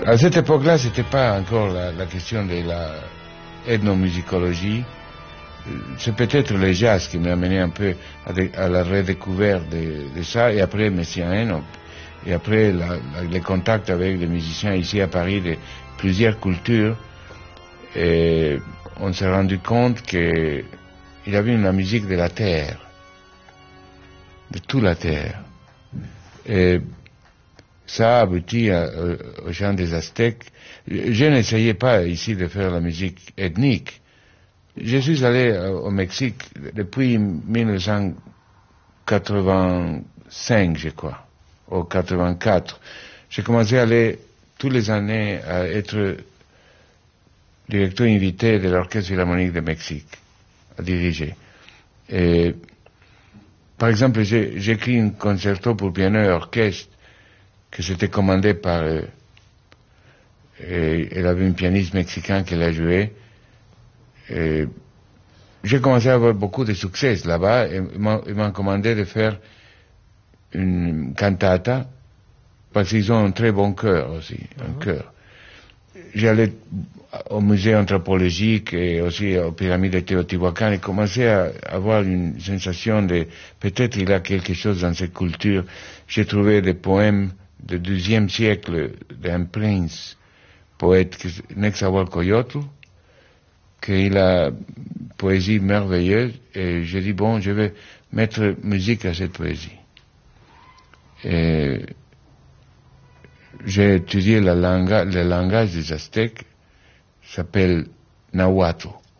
À cette époque-là, c'était pas encore la question de la ethnomusicologie. C'est peut-être le jazz qui m'a amené un peu à la redécouverte de ça, et après Messiaen, et après les contacts avec les musiciens ici à Paris de plusieurs cultures, et on s'est rendu compte qu'il y avait une musique de la terre, de toute la terre. Et ça a abouti au chant des Aztèques. Je n'essayais pas ici de faire la musique ethnique. Je suis allé au Mexique depuis 1985, je crois, ou 84. J'ai commencé à aller tous les années à être directeur invité de l'Orchestre Philharmonique de Mexique, à diriger. Et, par exemple, j'ai écrit un concerto pour piano et orchestre que c'était commandé par... elle avait un pianiste mexicain qui l'a joué. Et j'ai commencé à avoir beaucoup de succès là-bas, et ils m'ont commandé de faire une cantata, parce qu'ils ont un très bon chœur aussi, un chœur. J'allais au musée anthropologique et aussi aux pyramides de Teotihuacan et commençais à avoir une sensation de peut-être il y a quelque chose dans cette culture. J'ai trouvé des poèmes du XIIe siècle d'un prince, poète, Nezahualcóyotl, qu'il a poésie merveilleuse, et j'ai dit bon, je vais mettre musique à cette poésie. Et j'ai étudié le langage des Aztèques, s'appelle Nahuatl.